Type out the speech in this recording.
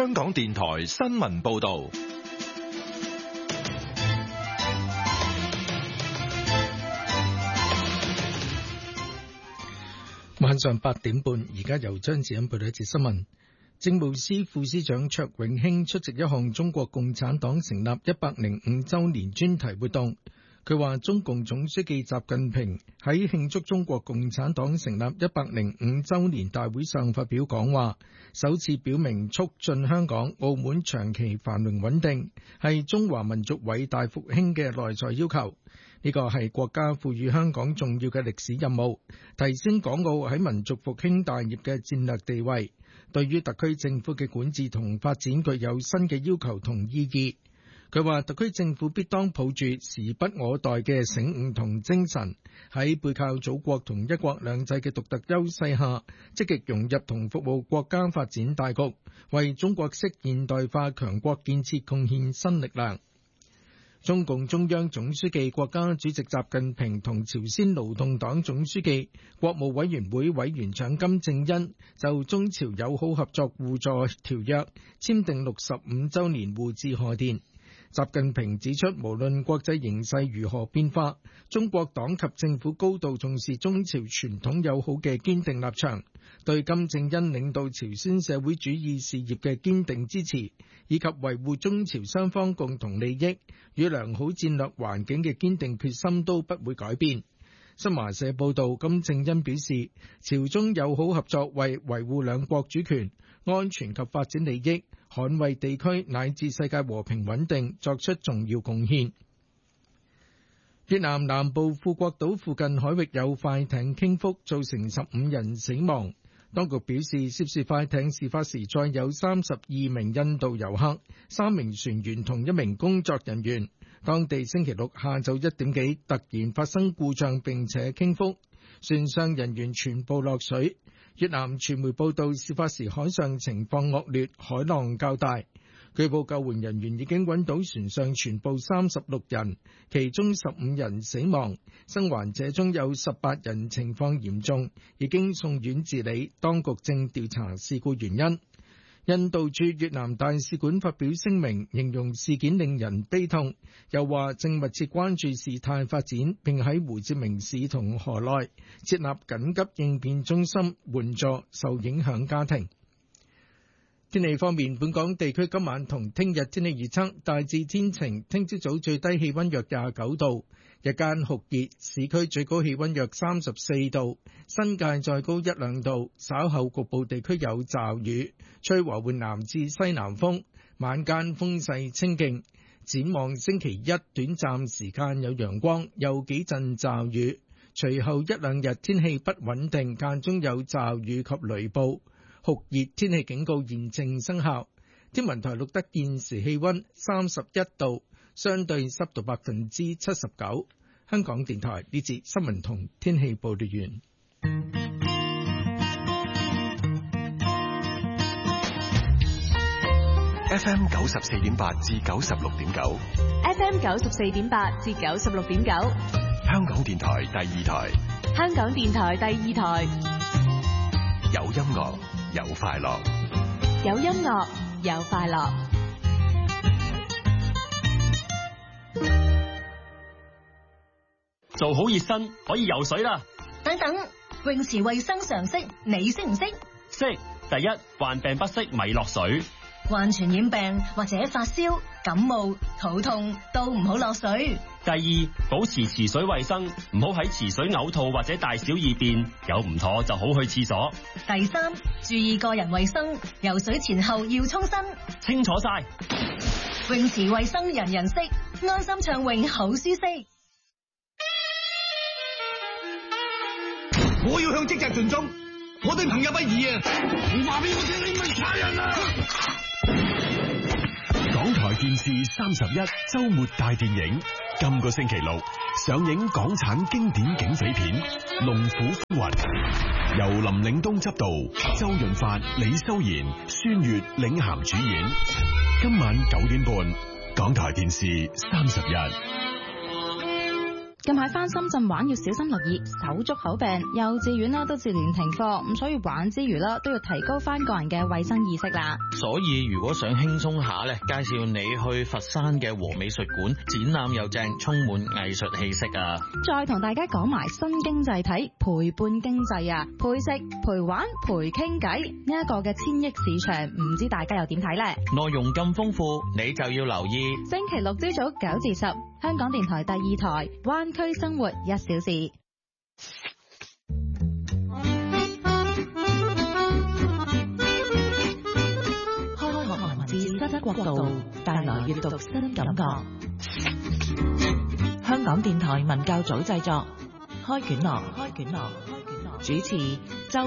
香港電台新聞報道。 晚上8點半，而家由張子欣報道一節新聞。政務司副司長卓永興出席一項中國共產黨成立105週年專題活動。佢話中共總書記習近平喺慶祝中國共產黨成立105週年大會上發表講話，首次表明促進香港、澳門長期繁榮穩定係中華民族偉大復興嘅內在要求。呢個係國家賦予香港重要嘅歷史任務，提升港澳喺民族復興大業嘅戰略地位。對於特區政府嘅管治同發展具有新嘅要求同意義。佢話特區政府必當抱住時不我待嘅醒悟同精神，喺背靠祖國同一國兩制嘅獨特優勢下，積極融入同服務國家發展大局，為中國式現代化強國建設貢獻新力量。中共中央總書記、國家主席習近平同朝鮮勞動黨總書記、國務委員會委員長金正恩就中朝友好合作互助條約簽訂65週年互致賀電。習近平指出，無論國際形勢如何變化，中國黨及政府高度重視中朝傳統友好嘅堅定立場，對金正恩領導朝鮮社會主義事業嘅堅定支持，以及維護中朝雙方共同利益與良好戰略環境嘅堅定決心都不會改變。新華社報道，金正恩表示，朝中友好合作為維護兩國主權、安全及發展利益，捍衛地區乃至世界和平穩定作出重要貢獻。越南南部富國島附近海域有快艇傾覆，造成15人死亡。當局表示，涉事快艇事發時載有32名印度遊客、3名船員同1名工作人員。當地星期六下晝1點幾突然發生故障並且傾覆，船上人員全部落水。越南傳媒報道，事發時海上情況惡劣，海浪較大。據報救援人員已經揾到船上全部36人，其中15人死亡，生還者中有18人情況嚴重，已經送院治理。當局正調查事故原因。印度駐越南大使館發表聲明，形容事件令人悲痛，又話正密切關注事態發展，並喺胡志明市同河內設立緊急應變中心，援助受影響家庭。天氣方面，本港地區今晚同聽日天氣預測大致天晴，聽朝早最低氣溫約29度，日間酷熱，市區最高氣溫約34度，新界再高1-2度，稍後局部地區有驟雨，吹和緩南至西南風，晚間風勢清勁。展望星期一短暫時間有陽光，有幾陣驟雨，隨後1-2日天氣不穩定，間中有驟雨及雷暴。酷熱天氣警告現正生效。天文台錄得現時氣溫31度，相對濕度79%。香港電台呢節新聞同天氣報道完。 FM 94.8至96.9 ，FM 94.8至96.9， 香港電台第二台， 香港電台第二台， 有音樂有快樂， 有音樂有快樂。 做好熱身可以游水啦。 等等，泳池衛生常識你識唔識？ 識。第一，患病不適咪落水。 患傳染病或者發燒、感冒、肚痛都唔好落水。 第二，保持池水衛生，唔好喺池水嘔吐或者大小二便，有唔妥就好去廁所。 第三，注意個人衛生，游水前後要沖身。 清楚晒。 泳池衛生人人識，安心暢泳好舒適。 我要向職責盡忠，我對朋友不義啊！你話俾我聽，你咪差人啊！ 港台電視31周末大電影，今個星期六上映港產經典警匪片《龍虎風雲》，由林嶺東執導，周潤發、李修賢、孫越領銜主演。今晚9點半，港台電視31。 近排返深圳玩要小心留意手足口病，幼稚園啦都接連停課，咁所以玩之餘啦都要提高翻個人嘅衛生意識啦。 所以如果想輕鬆下咧，介紹你去佛山嘅和美術館，展覽又正，充滿藝術氣息啊！ 再同大家講埋新經濟體陪伴經濟啊，陪食陪玩陪傾偈呢一個嘅千億市場，唔知大家又點睇呢？ 內容咁豐富，你就要留意星期六朝早9至10，香港電台第2台灣區生活1小時。 開學文字新國度，帶來閱讀新感覺。香港電台文教組製作，開卷樂，主持周